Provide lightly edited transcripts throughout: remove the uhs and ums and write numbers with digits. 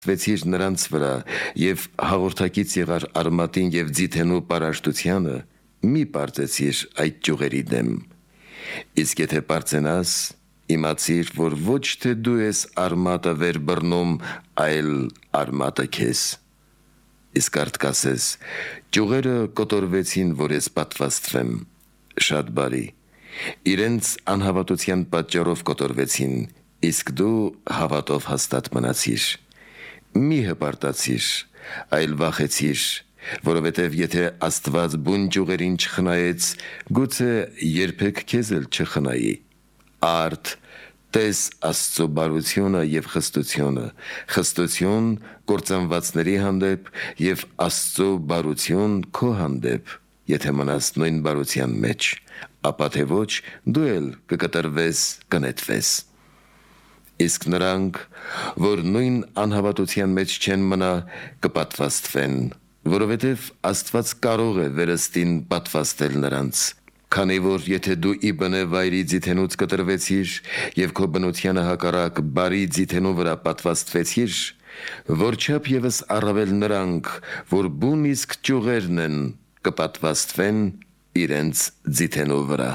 Վեցիր նրանց վրա եւ հաղորդակից եղար արմատին եւ ձիթենու պարաշտությանը, մի պարծեցիր այդ ճյուղերի դեմ։ Իսկ եթե պարծենաս, իմացիր, որ ոչ թե դու ես արմատը վեր բռնում, այլ արմատը քեզ։ Իսկ արդ կասես, ճյուղերը կոտորվեցին, որ ես պատվաստվեմ, շատ բարի, իրենց անհավատության պատճառով կոտորվեցին, իսկ դու հավատով հաստատ մնացիր։ Մի հպարտացիր, այլ վախեցիր, որովհետև եթե Աստված բուն ճյուղերին չխնայեց, գուցե երբեք քեզ էլ չխնայի։ Արդ տես Աստծո բարությունը եւ խստությունը, խստություն կործանվածների հանդեպ եւ Աստծո բարություն քո հանդեպ, եթե մնաս նույն բարության մեջ, ապա թե ոչ դու էլ կկտրվես, կնետվես։ Իսկ նրանք, որ նույն անհավատության մեջ չեն մնա, կպատվաստվեն, որովհետև Աստված կարող է վերստին պատվաստել նրանց, քանի որ եթե դու ի բնե վայրի ձիթենուց կտրվեցիր եւ քո բնությանը հակառակ բարի ձիթենու վրա պատվաստվեցիր, որչափ եւս առավել նրանք, որ բուն իսկ ճյուղերն են, կպատվաստվեն իրենց ձիթենու վրա։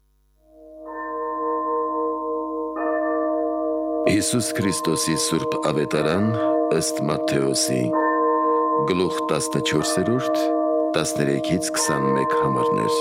Հիսուս Քրիստոսի Սուրբ Ավետարան ըստ Մատթեոսի գլուխ 14, 13-21 համարներ։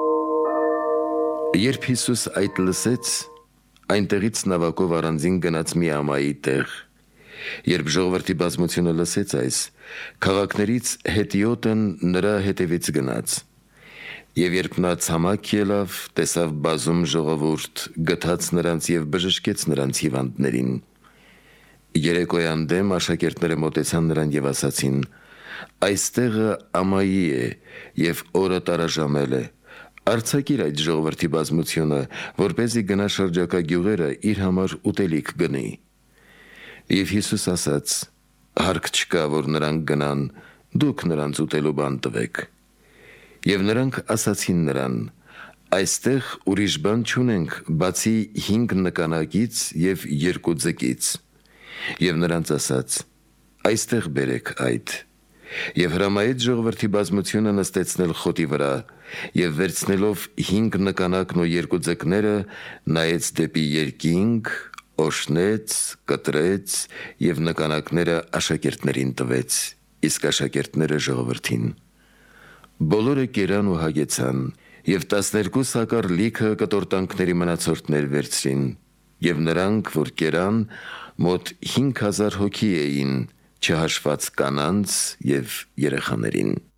Երբ Հիսուս այդ լսեց, այնտեղից նավակով առանձին գնաց մի ամայի տեղ։ Երբ ժողովրդի բազմությունը լսեց այս, քաղաքներից հետիոտն նրա հետևից գնաց։ Եվ երբ նա ցամաք ելավ, տեսավ բազում ժողովուրդ, գթած նրանց եւ բժշկեց նրանց հիվանդներին։ Երեկոյան դեմ աշակերտները մոտեցան նրան եւ ասացին. «Այստեղը ամայի է եւ օրը տարաժամել է։ Արձակիր այդ ժողովրդի բազմությունը, որպեսզի գնա շրջակա գյուղերը իր համար ուտելիք գնի»։ Եվ Հիսուս ասաց. «Հարկ չկա, որ նրանք գնան, դուք նրանց ուտելու բան տվեք»։ Եվ նրանք ասացին նրան. «Այստեղ ուրիշ բան չունենք, բացի 5 նկանակից եւ 2 ձկից»։ Եվ նրանց ասաց. «Այստեղ բերեք այդ»։ Եվ հրամայեց ժողովրդի բազմությունը նստեցնել խոտի վրա, եւ վերցնելով 5 նկանակն ու 2 ձկները, նայեց դեպի երկինք, օշնեց, կտրեց եւ նկանակները աշակերտներին տվեց, իսկ աշակերտները ժողովրդին։ Բոլորը կերան ու հագեցան, եւ 12 սակար լիքը կտորտանքների մնացորդներ վերցրին, եւ նրանք, որ կերան, մոտ 5000 հոգի էին, չհաշված կանանց եւ երեխաներին։